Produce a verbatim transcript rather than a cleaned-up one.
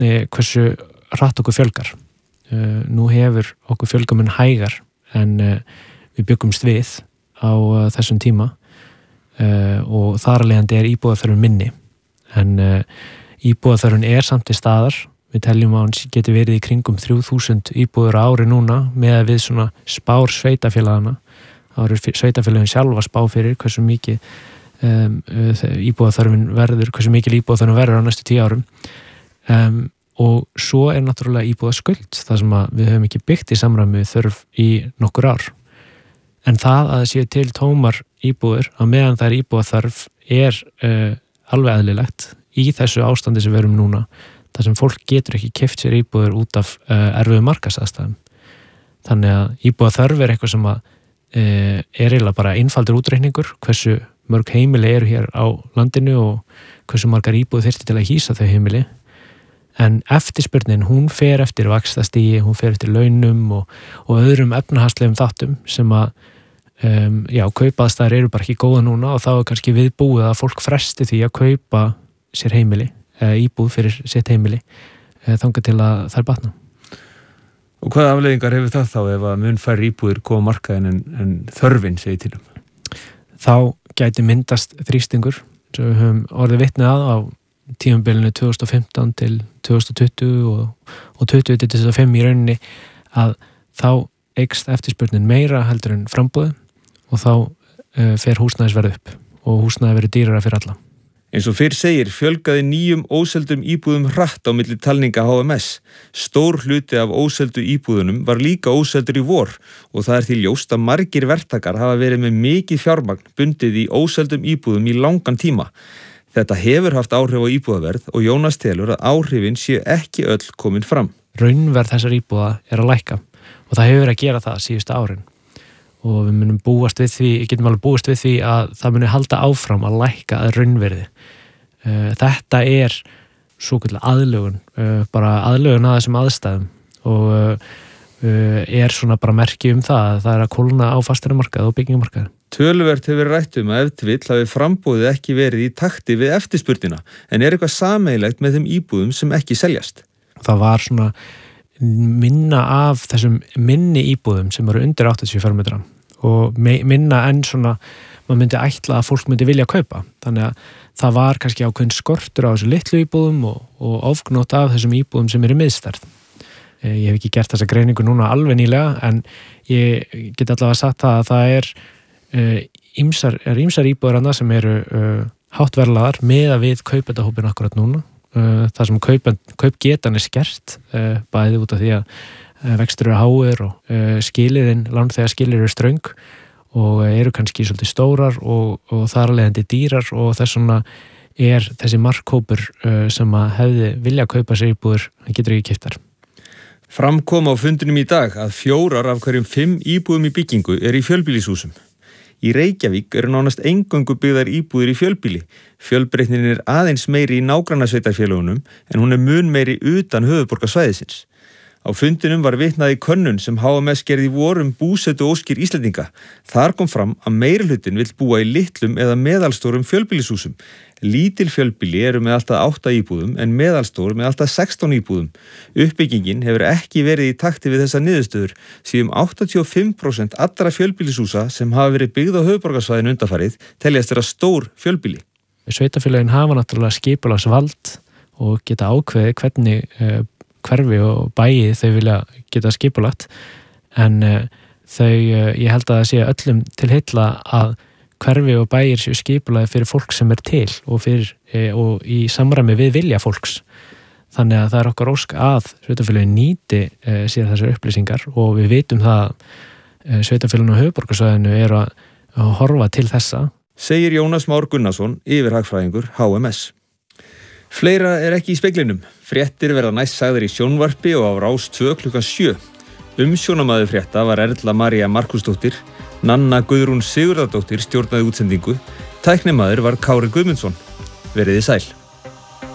hvernig, hversu hratt okkur fjölgar. Uh, nú hefur okkur fjölgamun hægar en uh, við byggumst við á uh, þessum tíma uh, og þar að leiðandi er íbúðaþörfin minni. En uh, íbúðaþörfin er samt til staðar. Við teljum að hann geti verið í kringum þrjú þúsund íbúður á ári núna með að við svona spár sveitafélagana. Það eru sveitafélagin sjálfa spá fyrir hversu mikið um, íbúðaþörfin verður, hversu mikið íbúðaþörfin verður á næstu tíu árum. Um, og svo er náttúrulega íbúðaskuld, það sem að við höfum ekki byggt í samræmi við þörf í nokkur ár. En það að það séu til tómar íbúður á meðan það er íbúðaþörf er uh, alveg eðlilegt í þessu ástandi sem við erum núna. Það sem fólk getur ekki keypt sér íbúður út af uh, erfiðu markaðsaðstæðum. Þannig að íbúðaþörf er eitthvað sem að, uh, er eiginlega bara einfaldur útreikningur, hversu mörg heimili eru hér á landinu og hversu margar íbúður þyrfti til að hýsa þau heimili. En eftirspurnin, hún fer eftir vaxtastigi, hún fer eftir launum og, og öðrum efnahagslegum þáttum sem að um, já, kaupaðstæður eru bara ekki góða núna og þá er kannski viðbúið að fólk fresti því að kaupa sér heimili. Íbúð fyrir sitt heimili þangað til að þær batna. Og hvaða afleiðingar hefur það þá ef að mun færri íbúðir koma á markaðinn en, en þörfin segir til um? Þá gæti myndast þrýstingur sem við höfum orðið vitni að á tímabilinu tvö þúsund og fimmtán til tvö þúsund og tuttugu og, og tuttugu til tuttugu og fimm í rauninni að þá eykst eftirspurnin meira heldur en framboðið og þá uh, fer húsnæðisverð upp og húsnæði verður dýrara fyrir alla. Eins og fyrr segir fjölgaði nýjum óseldum íbúðum hratt á milli talninga H M S. Stór hluti af óseldu íbúðunum var líka óseldur í vor og það er því ljóst að margir verktakar hafa verið með mikið fjármagn bundið í óseldum íbúðum í langan tíma. Þetta hefur haft áhrif á íbúðaverð og Jónas telur að áhrifin séu ekki öll komin fram. Raunverð þessar íbúða er að lækka og það hefur verið að gera það síðustu árin. Og við munum búast við því, getum alveg búast við því að það muni halda áfram að lækka að raunverði. Þetta er svokölluð aðlögun, bara aðlögun að þessum aðstæðum og er svona bara merki um það að það er að kólna á fasteignamarkaði og byggingamarkaði. Töluvert hefur rætt um að ef til vill hafi framboðið ekki verið í takti við eftirspurnina, en er eitthvað sameiginlegt með þeim íbúðum sem ekki seljast? Það var svona minna af þessum minni íbúðum sem eru undir áttatíu fermetra og minna enn svona maður myndi ætla að fólk myndi vilja kaupa. Þannig að það var kannski ákveðin skortur á þessu litlu íbúðum og, og ofgnótt af þessum íbúðum sem eru miðstærð. Ég hef ekki gert þessa greiningu núna alveg nýlega en ég get allavega sagt það að það er ýmsar, er ýmsar íbúður annað sem eru uh, hátt verðlaðar með að við kaupendahópin akkurat núna. Það sem kaup, kaupgetan er skert bæði út af því að vextir eru háir og skilirinn, lánþega skilir eru ströng og eru kannski svolítið stórar og, og þar alvegandi dýrar og þess vegna er þessi markhópur sem að hefði vilja að kaupa sér íbúður, hann getur ekki keypt þar. Fram kom á fundinum í dag að fjórar af hverjum fimm íbúðum í byggingu er í fjölbýlishúsum. Í Reykjavík eru nánast eingöngu byggðar íbúðir í fjölbýli. Fjölbreytnin er aðeins meiri í nágrannasveitarfélögunum en hún er mun meiri utan höfuðborgarsvæðisins. Á fundinum var vitnað í könnun sem H M S gerði í vor um búsetu óskir Íslendinga. Þar kom fram að meirihlutin vill búa í litlum eða meðalstórum fjölbýlishúsum. Lítil fjölbýli eru með alltaf átta íbúðum en meðalstór með alltaf sextán íbúðum. Uppbyggingin hefur ekki verið í takti við þessa niðurstöður því um áttatíu og fimm prósent allra fjölbýlishúsa sem hafa verið byggð á höfuðborgarsvæðinu undanfarið teljast vera stór fjölbýli. Sveitarfélögin hafa náttúrulega skipulagsvald og geta ákveðið hvernig uh, hverfi og bæi þau vilja geta skipulagt en uh, þau, uh, ég held að það sé öllum til heilla að hverfi og bæir séu skipulaði fyrir fólk sem er til og, fyrir, uh, og í samræmi við vilja fólks. Þannig að það er okkar ósk að sveitarfélögin nýti uh, sér þessar upplýsingar og við vitum það að uh, sveitarfélögin á höfuðborgarsvæðinu eru að, að horfa til þessa. Segir Jónas Már Gunnarsson, yfirhagfræðingur H M S. Fleira er ekki í speglinum. Fréttir verða næst sagðar í sjónvarpi og á Rás tvö klukkan sjö. Umsjónamaður frétta var Erla María Markúsdóttir, Nanna Guðrún Sigurðardóttir stjórnaði útsendingu, tæknimaður var Kári Guðmundsson. Veriði sæl.